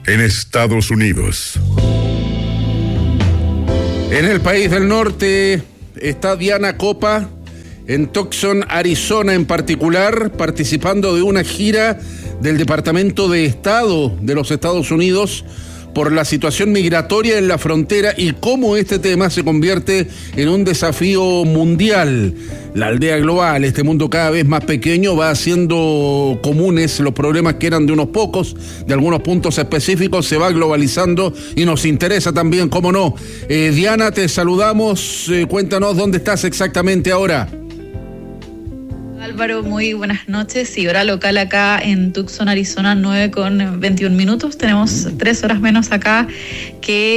en Estados Unidos. En el país del norte está Diana Copa, en Tucson, Arizona en particular, participando de una gira del Departamento de Estado de los Estados Unidos por la situación migratoria en la frontera y cómo este tema se convierte en un desafío mundial. La aldea global, este mundo cada vez más pequeño, va haciendo comunes los problemas que eran de unos pocos, de algunos puntos específicos, se va globalizando y nos interesa también, cómo no. Diana, te saludamos, cuéntanos dónde estás exactamente ahora. Álvaro, muy buenas noches. Y hora local acá en Tucson, Arizona, 9:21. Tenemos 3 horas menos acá que